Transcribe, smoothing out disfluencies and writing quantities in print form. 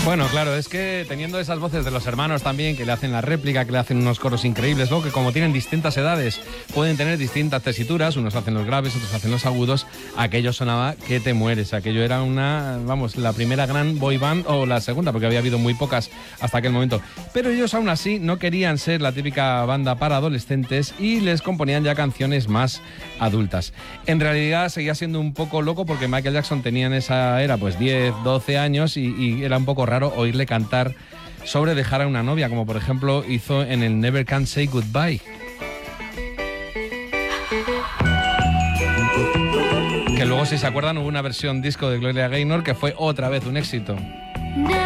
Bueno, claro, es que teniendo esas voces de los hermanos también, que le hacen la réplica, que le hacen unos coros increíbles, luego que como tienen distintas edades, pueden tener distintas tesituras, unos hacen los graves, otros hacen los agudos, aquello sonaba que te mueres, aquello era la primera gran boy band, o la segunda, porque había habido muy pocas hasta aquel momento. Pero ellos aún así no querían ser la típica banda para adolescentes y les componían ya canciones más adultas. En realidad seguía siendo un poco loco porque Michael Jackson tenía en esa era pues 10, 12 años y era un poco raro oírle cantar sobre dejar a una novia, como por ejemplo hizo en el Never Can Say Goodbye. Que luego, si se acuerdan, hubo una versión disco de Gloria Gaynor que fue otra vez un éxito.